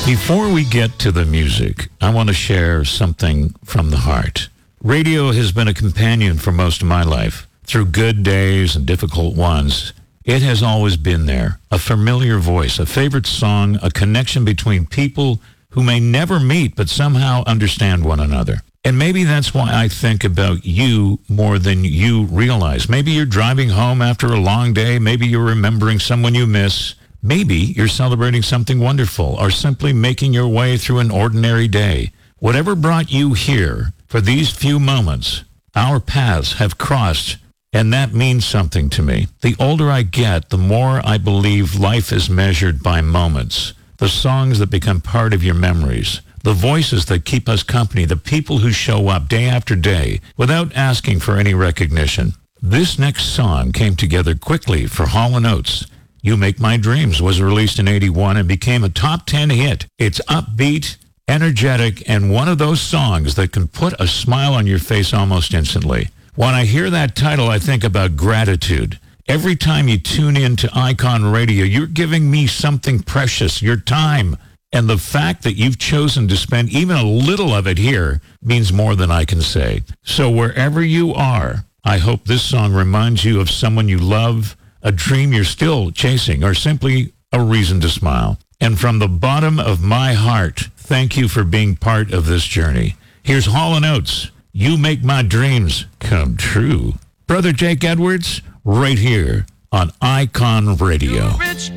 Before we get to the music, I want to share something from the heart. Radio has been a companion for most of my life. Through good days and difficult ones, it has always been there. A familiar voice, a favorite song, a connection between people who may never meet but somehow understand one another. And maybe that's why I think about you more than you realize. Maybe you're driving home after a long day. Maybe you're remembering someone you miss. Maybe you're celebrating something wonderful or simply making your way through an ordinary day. Whatever brought you here for these few moments, our paths have crossed, and that means something to me. The older I get, the more I believe life is measured by moments, the songs that become part of your memories, the voices that keep us company, the people who show up day after day without asking for any recognition. This next song came together quickly for Hall & Oates. You Make My Dreams was released in 81 and became a top 10 hit. It's upbeat, energetic, and one of those songs that can put a smile on your face almost instantly. When I hear that title, I think about gratitude. Every time you tune in to Icon Radio, you're giving me something precious, your time. And the fact that you've chosen to spend even a little of it here means more than I can say. So wherever you are, I hope this song reminds you of someone you love, a dream you're still chasing, or simply a reason to smile. And from the bottom of my heart, thank you for being part of this journey. Here's Hall & Oates. You Make My Dreams Come True. Brother Jake Edwards, right here on Icon Radio.